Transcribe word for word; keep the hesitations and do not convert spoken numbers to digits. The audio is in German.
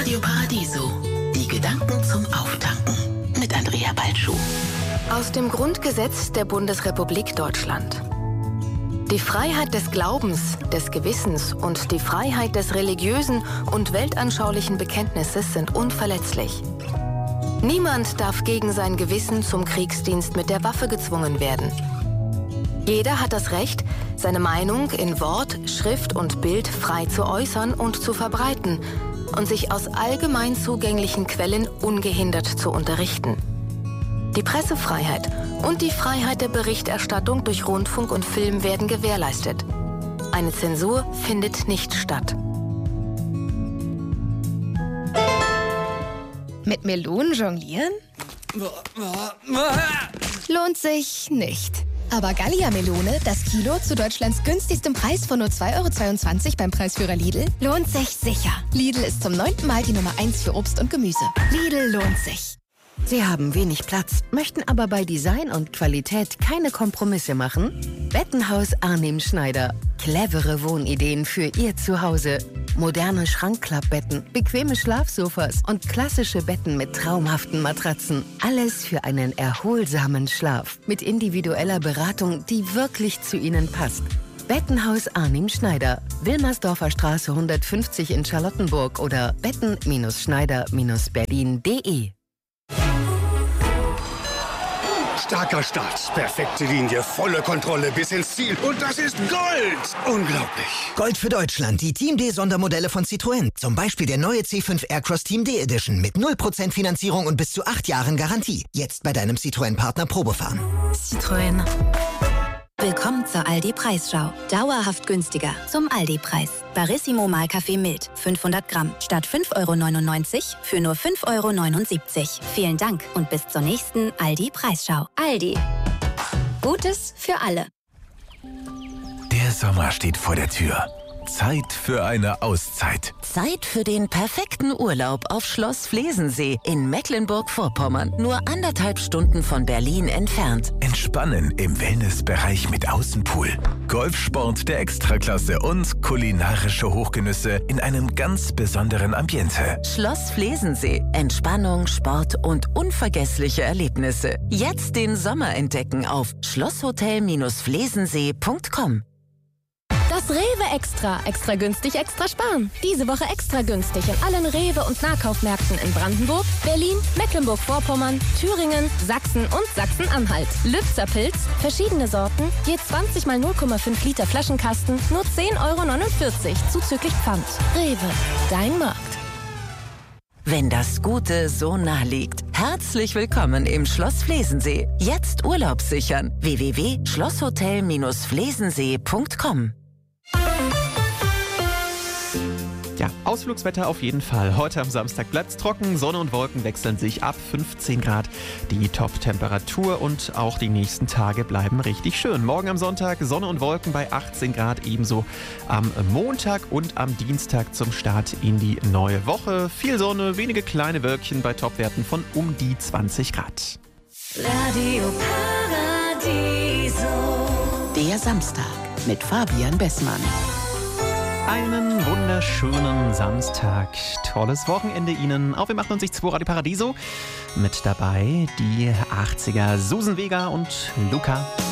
Radio Paradiso. Die Gedanken zum Auftanken mit Andrea Balschuh. Aus dem Grundgesetz der Bundesrepublik Deutschland. Die Freiheit des Glaubens, des Gewissens und die Freiheit des religiösen und weltanschaulichen Bekenntnisses sind unverletzlich. Niemand darf gegen sein Gewissen zum Kriegsdienst mit der Waffe gezwungen werden. Jeder hat das Recht, seine Meinung in Wort, Schrift und Bild frei zu äußern und zu verbreiten und sich aus allgemein zugänglichen Quellen ungehindert zu unterrichten. Die Pressefreiheit und die Freiheit der Berichterstattung durch Rundfunk und Film werden gewährleistet. Eine Zensur findet nicht statt. Mit Melonen jonglieren? Lohnt sich nicht. Aber Gallia-Melone, das Kilo zu Deutschlands günstigstem Preis von nur zwei Euro zweiundzwanzig beim Preisführer Lidl, lohnt sich sicher. Lidl ist zum neunten Mal die Nummer eins für Obst und Gemüse. Lidl lohnt sich. Sie haben wenig Platz, möchten aber bei Design und Qualität keine Kompromisse machen? Bettenhaus Arnim Schneider. Clevere Wohnideen für Ihr Zuhause. Moderne Schrankklappbetten, bequeme Schlafsofas und klassische Betten mit traumhaften Matratzen. Alles für einen erholsamen Schlaf. Mit individueller Beratung, die wirklich zu Ihnen passt. Bettenhaus Arnim Schneider. Wilmersdorfer Straße hundertfünfzig in Charlottenburg oder betten Schneider Berlin punkt de. Starker Start, perfekte Linie, volle Kontrolle bis ins Ziel. Und das ist Gold! Unglaublich. Gold für Deutschland, die Team D-Sondermodelle von Citroën. Zum Beispiel der neue C fünf Aircross Team D Edition mit null Prozent Finanzierung und bis zu acht Jahren Garantie. Jetzt bei deinem Citroën-Partner Probefahren. Citroën. Willkommen zur Aldi-Preisschau. Dauerhaft günstiger zum Aldi-Preis. Barissimo Mahlkaffee Mild, fünfhundert Gramm, statt fünf Euro neunundneunzig für nur fünf Euro neunundsiebzig. Vielen Dank und bis zur nächsten Aldi-Preisschau. Aldi. Gutes für alle. Der Sommer steht vor der Tür. Zeit für eine Auszeit. Zeit für den perfekten Urlaub auf Schloss Flesensee in Mecklenburg-Vorpommern. Nur anderthalb Stunden von Berlin entfernt. Entspannen im Wellnessbereich mit Außenpool. Golfsport der Extraklasse und kulinarische Hochgenüsse in einem ganz besonderen Ambiente. Schloss Flesensee. Entspannung, Sport und unvergessliche Erlebnisse. Jetzt den Sommer entdecken auf schlosshotel flesensee punkt com. Das Rewe Extra. Extra günstig, extra sparen. Diese Woche extra günstig in allen Rewe- und Nahkaufmärkten in Brandenburg, Berlin, Mecklenburg-Vorpommern, Thüringen, Sachsen und Sachsen-Anhalt. Lübzer Pilz, verschiedene Sorten, je zwanzig mal null Komma fünf Liter Flaschenkasten, nur zehn Euro neunundvierzig, zuzüglich Pfand. Rewe, dein Markt. Wenn das Gute so nah liegt. Herzlich willkommen im Schloss Flesensee. Jetzt Urlaub sichern. w w w punkt schlosshotel flesensee punkt com. Ja, Ausflugswetter auf jeden Fall. Heute am Samstag bleibt's trocken, Sonne und Wolken wechseln sich ab fünfzehn Grad. Die Top-Temperatur und auch die nächsten Tage bleiben richtig schön. Morgen am Sonntag Sonne und Wolken bei achtzehn Grad, ebenso am Montag und am Dienstag zum Start in die neue Woche. Viel Sonne, wenige kleine Wölkchen bei Topwerten von um die zwanzig Grad. Radio Paradiso. Der Samstag mit Fabian Bessmann. Einen wunderschönen Samstag. Tolles Wochenende Ihnen auf dem achtundneunzig Komma zwei Radio Paradiso. Mit dabei die achtziger Susan Vega und Luca.